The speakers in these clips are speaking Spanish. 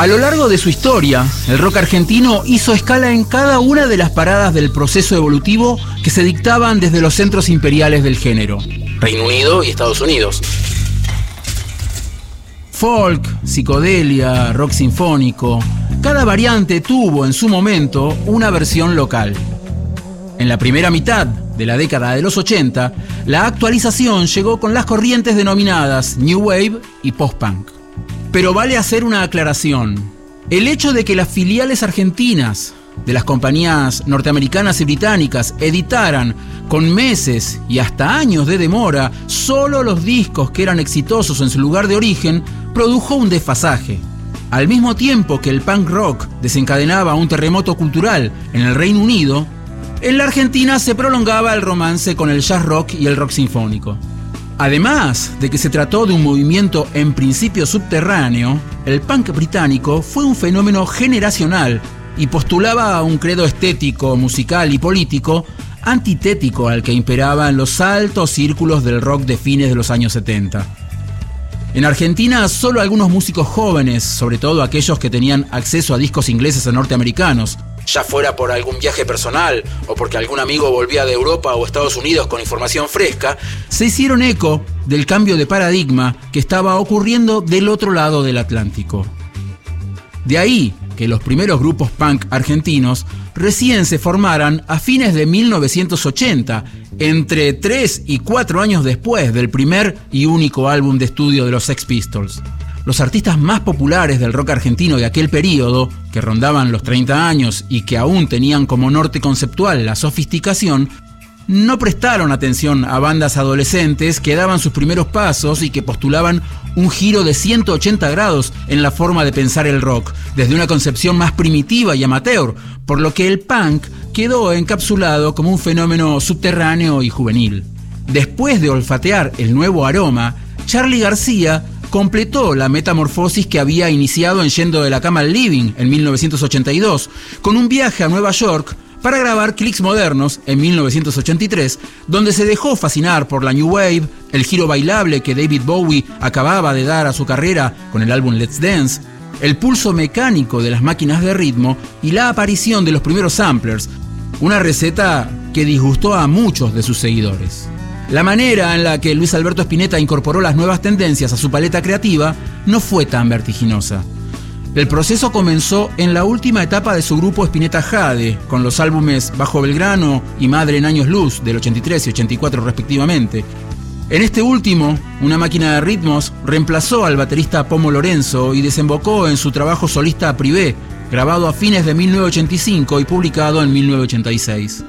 A lo largo de su historia, el rock argentino hizo escala en cada una de las paradas del proceso evolutivo que se dictaban desde los centros imperiales del género, Reino Unido y Estados Unidos. Folk, psicodelia, rock sinfónico, cada variante tuvo en su momento una versión local. En la primera mitad de la década de los 80, la actualización llegó con las corrientes denominadas New Wave y Post-Punk. Pero vale hacer una aclaración. El hecho de que las filiales argentinas de las compañías norteamericanas y británicas editaran con meses y hasta años de demora solo los discos que eran exitosos en su lugar de origen, produjo un desfasaje. Al mismo tiempo que el punk rock desencadenaba un terremoto cultural en el Reino Unido, en la Argentina se prolongaba el romance con el jazz rock y el rock sinfónico. Además de que se trató de un movimiento en principio subterráneo, el punk británico fue un fenómeno generacional y postulaba un credo estético, musical y político antitético al que imperaba en los altos círculos del rock de fines de los años 70. En Argentina, solo algunos músicos jóvenes, sobre todo aquellos que tenían acceso a discos ingleses o norteamericanos, ya fuera por algún viaje personal o porque algún amigo volvía de Europa o Estados Unidos con información fresca, se hicieron eco del cambio de paradigma que estaba ocurriendo del otro lado del Atlántico. De ahí que los primeros grupos punk argentinos recién se formaran a fines de 1980, entre 3 y 4 años después del primer y único álbum de estudio de los Sex Pistols. Los artistas más populares del rock argentino de aquel periodo, que rondaban los 30 años y que aún tenían como norte conceptual la sofisticación, no prestaron atención a bandas adolescentes que daban sus primeros pasos y que postulaban un giro de 180 grados en la forma de pensar el rock, desde una concepción más primitiva y amateur, por lo que el punk quedó encapsulado como un fenómeno subterráneo y juvenil. Después de olfatear el nuevo aroma, Charly García completó la metamorfosis que había iniciado en Yendo de la Cama al Living en 1982, con un viaje a Nueva York para grabar Clics Modernos en 1983, donde se dejó fascinar por la New Wave, el giro bailable que David Bowie acababa de dar a su carrera con el álbum Let's Dance, el pulso mecánico de las máquinas de ritmo y la aparición de los primeros samplers, una receta que disgustó a muchos de sus seguidores. La manera en la que Luis Alberto Spinetta incorporó las nuevas tendencias a su paleta creativa no fue tan vertiginosa. El proceso comenzó en la última etapa de su grupo Spinetta Jade, con los álbumes Bajo Belgrano y Madre en Años Luz, del 83 y 84 respectivamente. En este último, una máquina de ritmos reemplazó al baterista Pomo Lorenzo y desembocó en su trabajo solista Privé, grabado a fines de 1985 y publicado en 1986.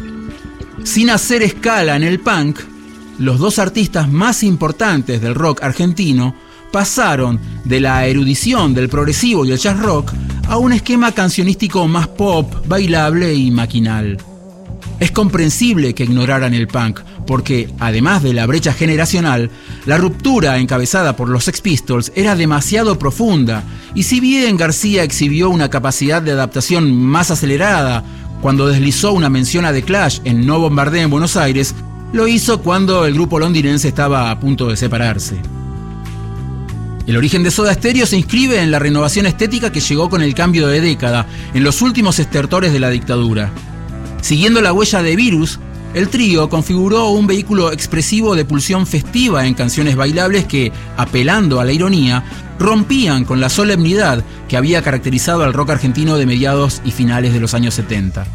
Sin hacer escala en el punk, los dos artistas más importantes del rock argentino pasaron de la erudición del progresivo y el jazz rock a un esquema cancionístico más pop, bailable y maquinal. Es comprensible que ignoraran el punk, porque, además de la brecha generacional, la ruptura encabezada por los Sex Pistols era demasiado profunda, y si bien García exhibió una capacidad de adaptación más acelerada cuando deslizó una mención a The Clash en No Bombardé en Buenos Aires, lo hizo cuando el grupo londinense estaba a punto de separarse. El origen de Soda Stereo se inscribe en la renovación estética que llegó con el cambio de década, en los últimos estertores de la dictadura. Siguiendo la huella de Virus, el trío configuró un vehículo expresivo de pulsión festiva en canciones bailables que, apelando a la ironía, rompían con la solemnidad que había caracterizado al rock argentino de mediados y finales de los años 70.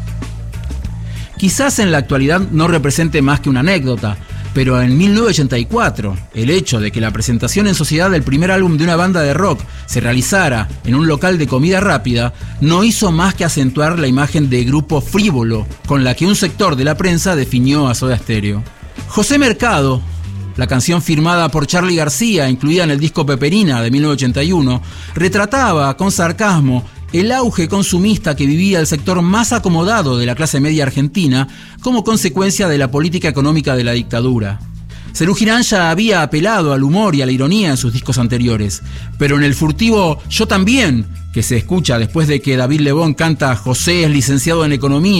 Quizás en la actualidad no represente más que una anécdota, pero en 1984, el hecho de que la presentación en sociedad del primer álbum de una banda de rock se realizara en un local de comida rápida no hizo más que acentuar la imagen de grupo frívolo con la que un sector de la prensa definió a Soda Stereo. José Mercado, la canción firmada por Charly García, incluida en el disco Peperina de 1981, retrataba con sarcasmo el auge consumista que vivía el sector más acomodado de la clase media argentina como consecuencia de la política económica de la dictadura. Serú Girán ya había apelado al humor y a la ironía en sus discos anteriores, pero en el furtivo Yo También, que se escucha después de que David Lebón canta José es licenciado en Economía,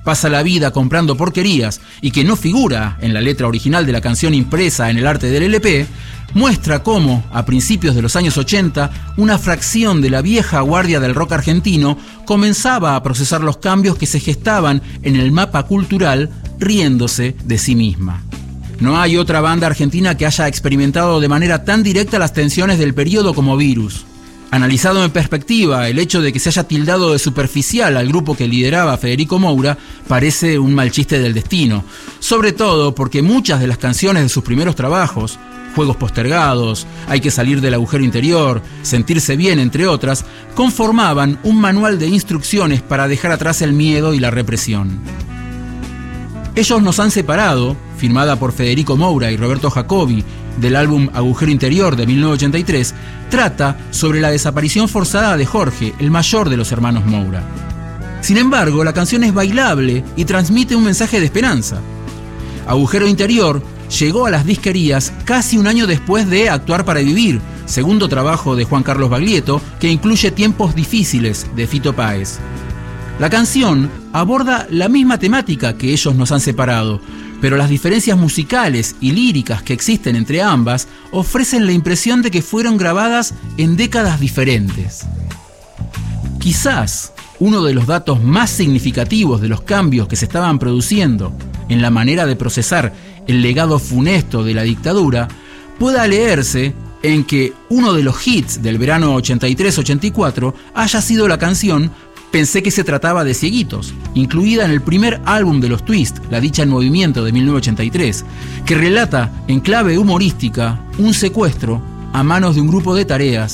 pasa la vida comprando porquerías y que no figura en la letra original de la canción impresa en el arte del LP, muestra cómo, a principios de los años 80, una fracción de la vieja guardia del rock argentino comenzaba a procesar los cambios que se gestaban en el mapa cultural, riéndose de sí misma. No hay otra banda argentina que haya experimentado de manera tan directa las tensiones del periodo como Virus. Analizado en perspectiva, el hecho de que se haya tildado de superficial al grupo que lideraba Federico Moura parece un mal chiste del destino, sobre todo porque muchas de las canciones de sus primeros trabajos, Juegos postergados, Hay que salir del agujero interior, Sentirse bien, entre otras, conformaban un manual de instrucciones para dejar atrás el miedo y la represión. Ellos nos han separado, firmada por Federico Moura y Roberto Jacobi, del álbum Agujero Interior de 1983, trata sobre la desaparición forzada de Jorge, el mayor de los hermanos Moura. Sin embargo, la canción es bailable y transmite un mensaje de esperanza. Agujero Interior llegó a las disquerías casi un año después de Actuar para Vivir, segundo trabajo de Juan Carlos Baglietto, que incluye Tiempos difíciles de Fito Páez. La canción aborda la misma temática que Ellos nos han separado, pero las diferencias musicales y líricas que existen entre ambas ofrecen la impresión de que fueron grabadas en décadas diferentes. Quizás uno de los datos más significativos de los cambios que se estaban produciendo en la manera de procesar el legado funesto de la dictadura pueda leerse en que uno de los hits del verano 83-84 haya sido la canción Pensé que se trataba de Cieguitos, incluida en el primer álbum de los Twist, La dicha en movimiento de 1983, que relata en clave humorística un secuestro a manos de un grupo de tareas